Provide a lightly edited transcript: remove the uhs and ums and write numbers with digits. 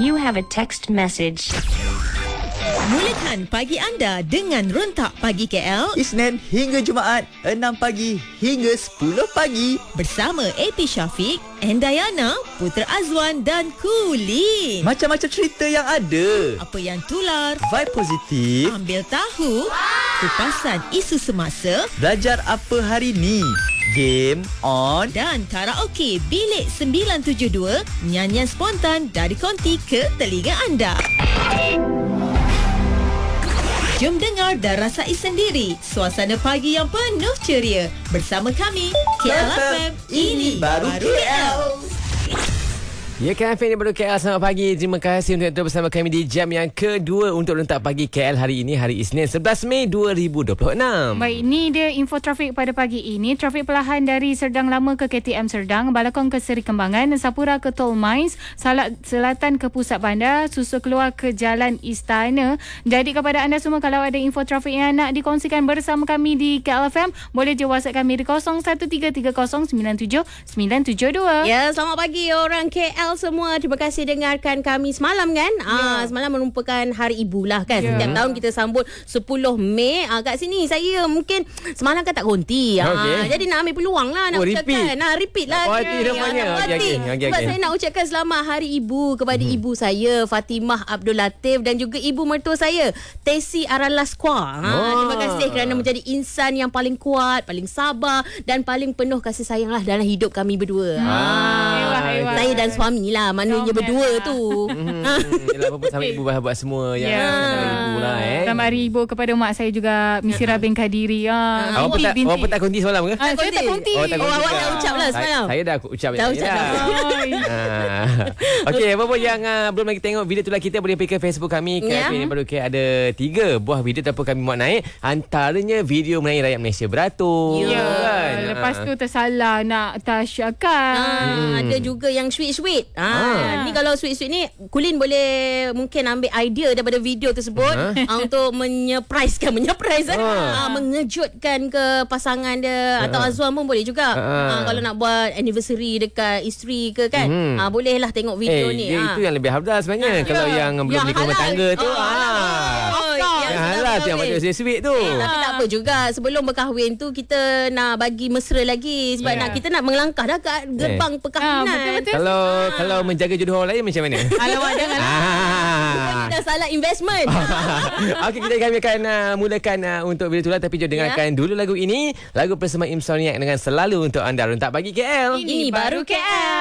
You have a text message. Mulakan pagi anda dengan Rentak Pagi KL Isnin hingga Jumaat 6 pagi hingga 10 pagi bersama AP Syafiq, Endayana, Putra Azwan dan Kulin. Macam-macam cerita yang ada. Apa yang tular, Vibe positif. ambil tahu, kupasan isu semasa Belajar apa hari ni. Game on. dan karaoke Bilik 972, nyanyian spontan dari konti ke telinga anda. Jom dengar dan rasai sendiri suasana pagi yang penuh ceria bersama kami KLFM. Ini baru KL. Ya, KLFM ini baru KL. Selamat pagi. Terima kasih untuk terus bersama kami di jam yang kedua untuk Rentak Pagi KL hari ini, hari Isnin 11 Mei 2026. Baik, ini dia info trafik pada pagi ini. Trafik perlahan dari Serdang Lama ke KTM Serdang, Balakong ke Seri Kembangan, Sapura ke Tol Mines, Salak Selatan ke Pusat Bandar, Susu keluar ke Jalan Istana. Jadi kepada anda semua, kalau ada info trafik yang nak dikongsikan bersama kami di KLFM, boleh je WhatsApp kami di 0133097972. Ya, selamat pagi orang KL semua. Terima kasih dengarkan kami semalam kan. Semalam merupakan Hari Ibu lah kan. Setiap tahun kita sambut 10 Mei. Kat sini saya mungkin semalam kan tak konti. Jadi nak ambil peluang lah nak ucapkan. Repeat lah. Sebab saya nak ucapkan selamat Hari Ibu kepada ibu saya Fatimah Abdul Latif dan juga ibu mertua saya Tesi Aralaskwa. Terima kasih kerana menjadi insan yang paling kuat, paling sabar dan paling penuh kasih sayang lah dalam hidup kami berdua. Saya dan suami lah, maknanya berdua tu. Yelah, apa sama ibu buat semua yang ibu lah. Selamat Hari Ibu kepada mak saya juga, Misira bin Kadiri. Awak pun tak konti semalam ke? Saya tak konti. Awak dah ucap lah semalam. Saya dah ucap. Dah ucap dah. Okey, apa-apa yang belum lagi tengok video tu lah, kita boleh pergi ke Facebook kami. KLFM ini baru ada 3 buah video tanpa kami muat naik. Antaranya video mengenai rakyat Malaysia beratur. Kan? Lepas tu tersalah nak tasyakan. Ada juga yang sweet-sweet. Ni kalau sweet-sweet ni Kulin boleh mungkin ambil idea daripada video tersebut untuk mengejutkan ke pasangan dia atau Azwan pun boleh juga. Kalau nak buat anniversary dekat isteri ke kan. Bolehlah tengok video ni. Itu yang lebih hafdal sebenarnya. Kalau yang belum nikah rumah tangga tu. Yang halal tu yang macam sweet tu. Tapi tak apa juga, sebelum berkahwin tu kita nak bagi mesra lagi sebab kita nak melangkah dah kat gerbang perkahwinan. Kalau menjaga jodoh orang lain macam mana? Alamak, janganlah. Kita dah salah investment. Okey, kami akan mulakan untuk video tu lah, tapi jom dengarkan dulu lagu ini. Lagu bersama Insomniac dengan Selalu untuk anda Rentak Pagi KL. Ini baru KL.